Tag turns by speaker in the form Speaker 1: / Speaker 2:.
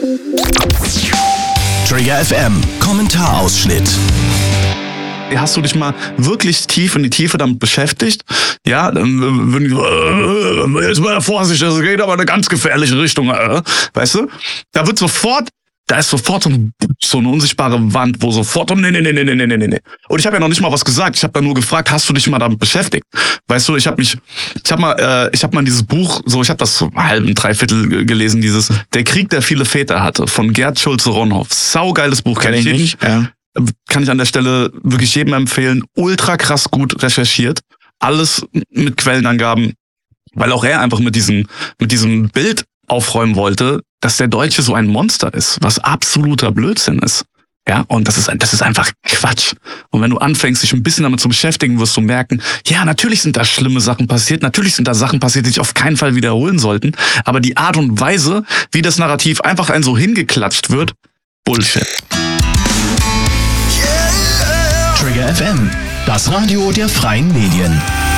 Speaker 1: Trigger FM Kommentarausschnitt.
Speaker 2: Hast du dich mal wirklich tief in die Tiefe damit beschäftigt? Ja, dann würden die jetzt mal Vorsicht, das geht aber in eine ganz gefährliche Richtung, weißt du? Da ist sofort so eine unsichtbare Wand, wo sofort, nee. Und ich habe ja noch nicht mal was gesagt. Ich habe da nur gefragt, hast du dich mal damit beschäftigt? Weißt du, ich habe mal dieses Buch, ich habe das so halb, ein Dreiviertel gelesen, dieses Der Krieg, der viele Väter hatte, von Gerd Schulze-Ronhoff. Saugeiles Buch, kenn ich nicht. Ja. Kann ich an der Stelle wirklich jedem empfehlen. Ultra krass gut recherchiert. Alles mit Quellenangaben, weil auch er einfach mit diesem Bild aufräumen wollte, dass der Deutsche so ein Monster ist, was absoluter Blödsinn ist. Ja, und das ist einfach Quatsch. Und wenn du anfängst, dich ein bisschen damit zu beschäftigen, wirst du merken, ja, natürlich sind da schlimme Sachen passiert, natürlich sind da Sachen passiert, die sich auf keinen Fall wiederholen sollten, aber die Art und Weise, wie das Narrativ einfach so hingeklatscht wird, Bullshit.
Speaker 1: Trigger FM, das Radio der freien Medien.